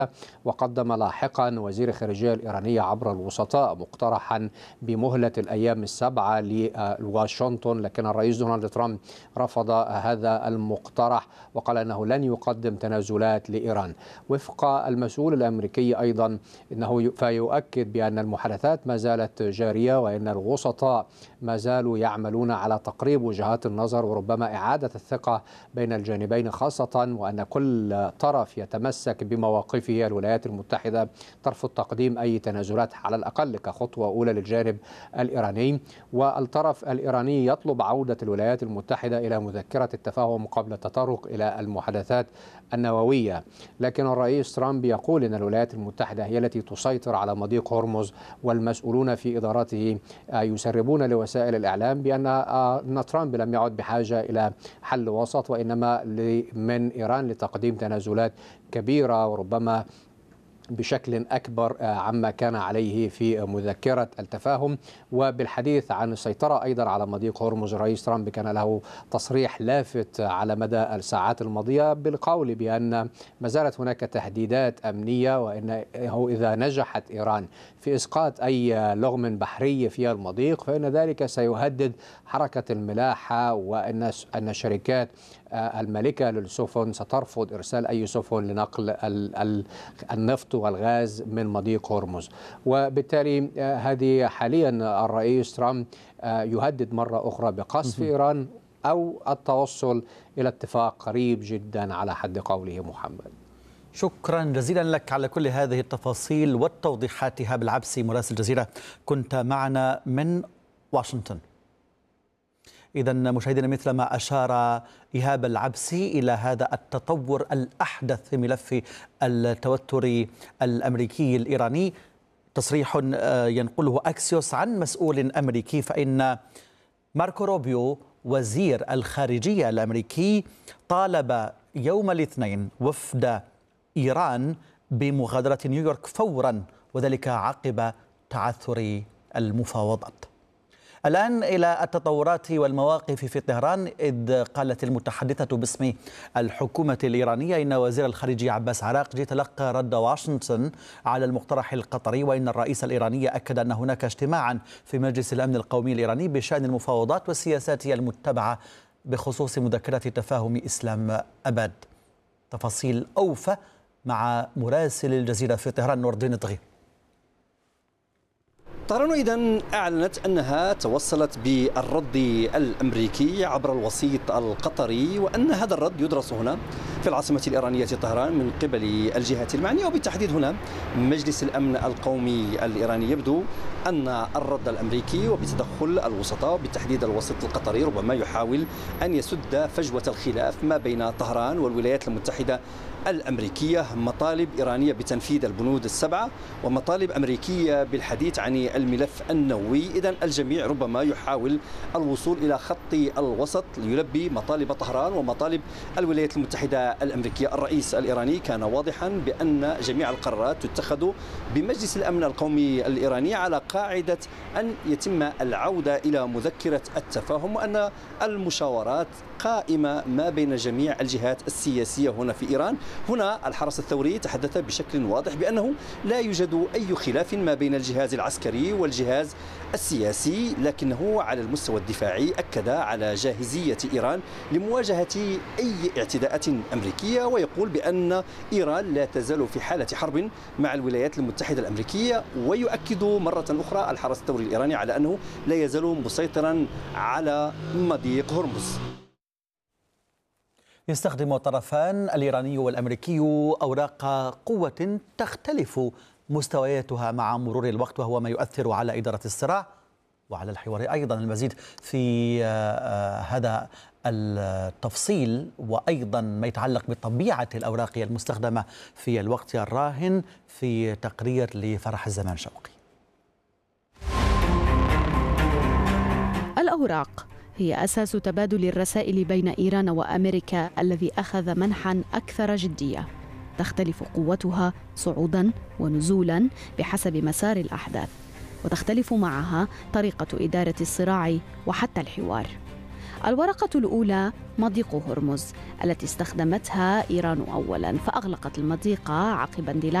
وقدم لاحقا وزير الخارجية الإيرانية عبر الوسطاء مقترحا بمهلة الأيام السبعة لواشنطن، لكن الرئيس دونالد ترامب رفض هذا المقترح وقال أنه لن يقدم تنازلات لإيران. وفق المسؤول الأمريكي أيضا إنه فيؤكد بأن المحادثات ما زالت جارية وأن الوسطاء ما زالوا يعملون على تقريب وجهات النظر وربما إعادة الثقة بين الجانبين، خاصة وأن كل طرف يتمسك بمواقفه. الولايات المتحدة ترفض تقديم أي تنازلات على الأقل كخطوة أولى للجانب الإيراني، والطرف الإيراني يطلب عودة الولايات المتحدة إلى مذكرة التفاهم قبل التطرق إلى المحادثات النووية. لكن الرئيس ترامب يقول أن الولايات المتحدة هي التي تسيطر على مضيق هرمز، والمسؤولون في إدارته يسربون لوسائل الإعلام بأن ترامب لم يعد بحاجة إلى حل وسط، وإنما من إيران لتقديم تنازلات كبيرة وربما بشكل أكبر عما كان عليه في مذكرة التفاهم. وبالحديث عن السيطرة أيضا على مضيق هرمز، الرئيس ترامب كان له تصريح لافت على مدى الساعات الماضية بالقول بأن ما زالت هناك تهديدات أمنية، وأنه إذا نجحت إيران في إسقاط أي لغم بحري في المضيق فإن ذلك سيهدد حركة الملاحة، وأن الشركات المالكة للسفن سترفض إرسال أي سفن لنقل النفط والغاز من مضيق هرمز. وبالتالي هذه حاليا الرئيس ترامب يهدد مرة أخرى بقصف إيران أو التوصل إلى اتفاق قريب جدا على حد قوله محمد. شكرا جزيلا لك على كل هذه التفاصيل والتوضيحات. إيهاب العبسي مراسل الجزيرة كنت معنا من واشنطن. إذا مشاهدينا، مثل ما أشار إيهاب العبسي إلى هذا التطور الأحدث في ملف التوتر الأمريكي الإيراني، تصريح ينقله أكسيوس عن مسؤول أمريكي، فإن ماركو روبيو وزير الخارجية الأمريكي طالب يوم الاثنين وفد إيران بمغادرة نيويورك فورا، وذلك عقب تعثر المفاوضات. الآن إلى التطورات والمواقف في طهران، إذ قالت المتحدثة باسم الحكومة الإيرانية إن وزير الخارجية عباس عراقجي تلقى رد واشنطن على المقترح القطري، وإن الرئيس الإيراني أكد أن هناك اجتماعا في مجلس الأمن القومي الإيراني بشأن المفاوضات والسياسات المتبعة بخصوص مذكرة تفاهم إسلام أباد. تفاصيل أوفى مع مراسل الجزيرة في طهران نور الدين الطغي. طهران إذن أعلنت أنها توصلت بالرد الأمريكي عبر الوسيط القطري، وأن هذا الرد يدرس هنا في العاصمة الإيرانية طهران من قبل الجهات المعنية، وبالتحديد هنا مجلس الأمن القومي الإيراني. يبدو أن الرد الأمريكي وبتدخل الوسطاء وبالتحديد الوسيط القطري ربما يحاول أن يسد فجوة الخلاف ما بين طهران والولايات المتحدة الأمريكية. مطالب إيرانية بتنفيذ البنود السبعة ومطالب أمريكية بالحديث عن الملف النووي. إذن الجميع ربما يحاول الوصول إلى خط الوسط ليلبي مطالب طهران ومطالب الولايات المتحدة الأمريكية. الرئيس الإيراني كان واضحا بأن جميع القرارات تتخذ بمجلس الأمن القومي الإيراني على قاعدة أن يتم العودة إلى مذكرة التفاهم، وأن المشاورات قائمة ما بين جميع الجهات السياسية هنا في إيران. هنا الحرس الثوري تحدث بشكل واضح بأنه لا يوجد أي خلاف ما بين الجهاز العسكري والجهاز السياسي، لكنه على المستوى الدفاعي أكد على جاهزية إيران لمواجهة أي اعتداءات أمريكية، ويقول بأن إيران لا تزال في حالة حرب مع الولايات المتحدة الأمريكية. ويؤكد مرة أخرى الحرس الثوري الإيراني على أنه لا يزال مسيطرا على مضيق هرمز. يستخدم الطرفان الإيراني والأمريكي أوراق قوة تختلف مستوياتها مع مرور الوقت، وهو ما يؤثر على إدارة الصراع وعلى الحوار أيضا. المزيد في هذا التفصيل وأيضا ما يتعلق بطبيعة الأوراق المستخدمة في الوقت الراهن في تقرير لفرح الزمان شوقي. الأوراق هي أساس تبادل الرسائل بين إيران وأمريكا الذي أخذ منحا أكثر جدية. تختلف قوتها صعودا ونزولا بحسب مسار الأحداث، وتختلف معها طريقة إدارة الصراع وحتى الحوار. الورقة الأولى مضيق هرمز التي استخدمتها إيران أولا، فأغلقت المضيق عقب اندلاع